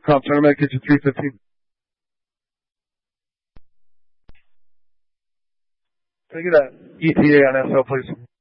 Comp Tournament, get you 315. Can I get an ETA on SO, please?